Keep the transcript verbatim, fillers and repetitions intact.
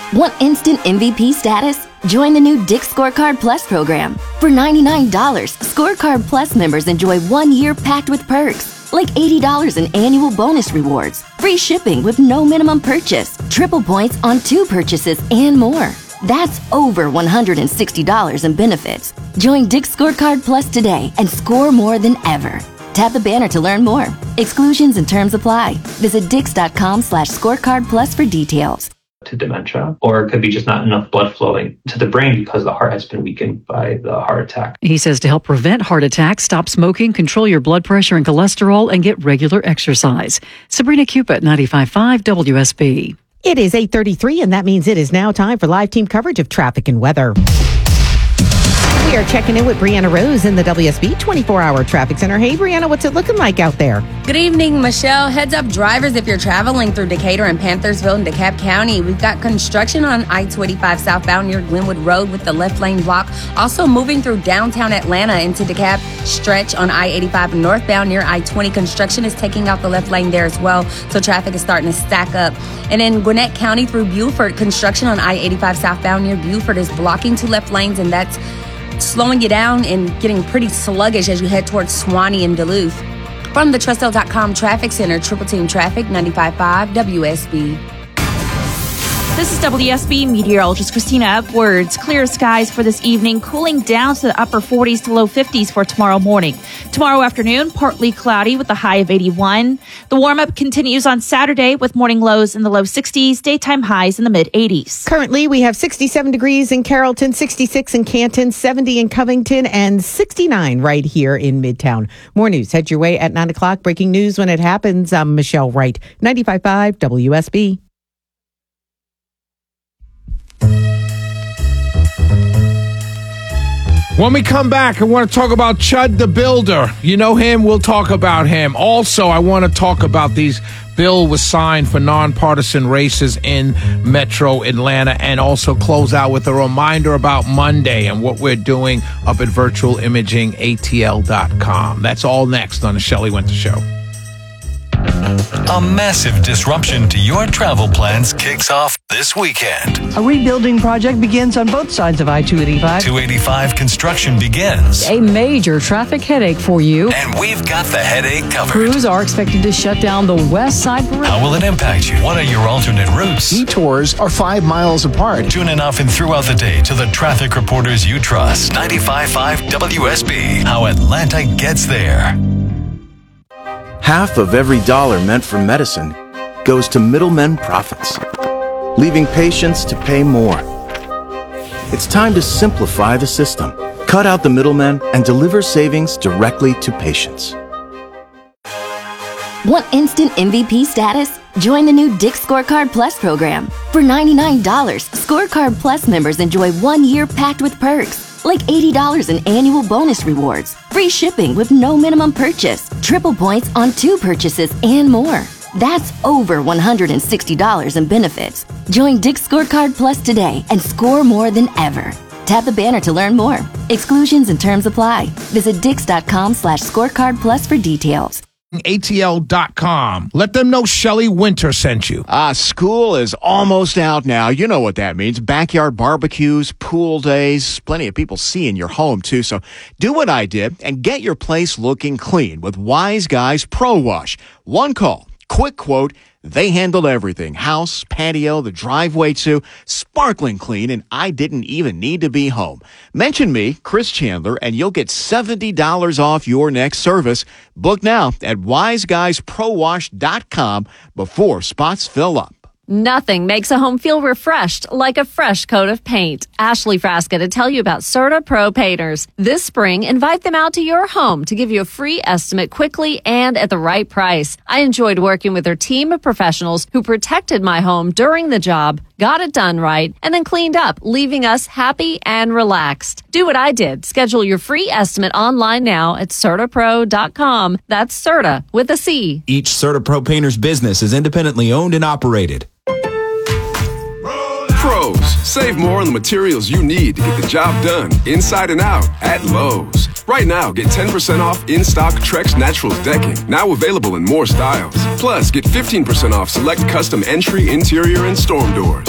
Want instant M V P status? Join the new Dick's Scorecard Plus program. For ninety-nine dollars, Scorecard Plus members enjoy one year packed with perks, like eighty dollars in annual bonus rewards, free shipping with no minimum purchase, triple points on two purchases, and more. That's over one hundred sixty dollars in benefits. Join Dick's Scorecard Plus today and score more than ever. Tap the banner to learn more. Exclusions and terms apply. Visit dix.com slash scorecard plus for details. To dementia, or it could be just not enough blood flowing to the brain because the heart has been weakened by the heart attack. He says to help prevent heart attacks, stop smoking, control your blood pressure and cholesterol, and get regular exercise. Sabrina Cupid, ninety-five point five W S B. It is eight thirty-three, and that means it is now time for live team coverage of traffic and weather. We are checking in with Brianna Rose in the W S B twenty-four hour traffic center. Hey, Brianna, what's it looking like out there? Good evening, Michelle. Heads up, drivers, if you're traveling through Decatur and Panthersville and DeKalb County. We've got construction on I twenty-five southbound near Glenwood Road with the left lane block. Also moving through downtown Atlanta into DeKalb stretch on I eighty-five northbound near I twenty. Construction is taking out the left lane there as well, so traffic is starting to stack up. And in Gwinnett County through Buford, construction on I eighty-five southbound near Buford is blocking two left lanes, and that's slowing you down and getting pretty sluggish as you head towards Swanee and Duluth. From the Trustel dot com Traffic Center, Triple Team Traffic, ninety-five point five W S B. This is W S B meteorologist Christina Upwards. Clear skies for this evening, cooling down to the upper forties to low fifties for tomorrow morning. Tomorrow afternoon, partly cloudy with a high of eighty-one. The warm-up continues on Saturday with morning lows in the low sixties, daytime highs in the mid-eighties. Currently, we have sixty-seven degrees in Carrollton, sixty-six in Canton, seventy in Covington, and sixty-nine right here in Midtown. More news head your way at nine o'clock. Breaking news when it happens. I'm Michelle Wright, ninety-five point five W S B. When we come back, I want to talk about Chud the Builder. You know him, we'll talk about him. Also, I want to talk about these bill was signed for nonpartisan races in Metro Atlanta, and also close out with a reminder about Monday and what we're doing up at virtual imaging A T L dot com. That's all next on the Shelley Winter Show. A massive disruption to your travel plans kicks off this weekend. A rebuilding project begins on both sides of I two eighty-five. two eighty-five construction begins. A major traffic headache for you. And we've got the headache covered. Crews are expected to shut down the west side parade. How will it impact you? What are your alternate routes? Detours are five miles apart. Tune in often throughout the day to the traffic reporters you trust. ninety-five point five W S B. How Atlanta gets there. Half of every dollar meant for medicine goes to middlemen profits, leaving patients to pay more. It's time to simplify the system, cut out the middlemen, and deliver savings directly to patients. Want instant M V P status? Join the new Dick's Scorecard Plus program. For ninety-nine dollars, Scorecard Plus members enjoy one year packed with perks, like eighty dollars in annual bonus rewards, free shipping with no minimum purchase, triple points on two purchases, and more. That's over one hundred sixty dollars in benefits. Join Dick's Scorecard Plus today and score more than ever. Tap the banner to learn more. Exclusions and terms apply. Visit dix.com slash scorecard plus for details. A T L dot com. Let them know Shelley Winter sent you. Ah, school is almost out now. You know what that means. Backyard barbecues, pool days, plenty of people seeing your home too. So do what I did and get your place looking clean with Wise Guys Pro Wash. One call, quick quote. They handled everything. House, patio, the driveway too. Sparkling clean, and I didn't even need to be home. Mention me, Chris Chandler, and you'll get seventy dollars off your next service. Book now at wise guys pro wash dot com before spots fill up. Nothing makes a home feel refreshed like a fresh coat of paint. Ashley Frasca to tell you about Serta Pro Painters. This spring, invite them out to your home to give you a free estimate quickly and at the right price. I enjoyed working with their team of professionals who protected my home during the job, got it done right, and then cleaned up, leaving us happy and relaxed. Do what I did. Schedule your free estimate online now at serta pro dot com. That's Serta with a C. Each Serta Pro Painters business is independently owned and operated. Pros, save more on the materials you need to get the job done inside and out at Lowe's. Right now, get ten percent off in-stock Trex Naturals decking, now available in more styles. Plus, get fifteen percent off select custom entry, interior, and storm doors.